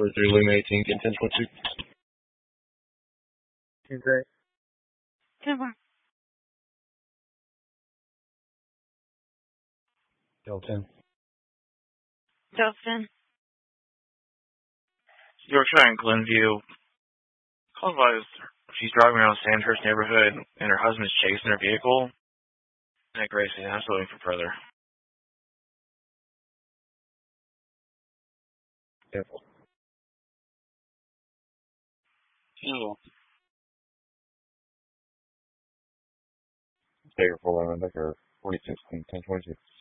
43 Lima 18, get 1022. Tuesday. Delta. Delphin. Yorkshire and Glenview. Call advised she's driving around Sandhurst neighborhood and her husband's chasing her vehicle. At Gracie, I'm still waiting for further. Careful. Ew. Take her full line, back her 46, 1022.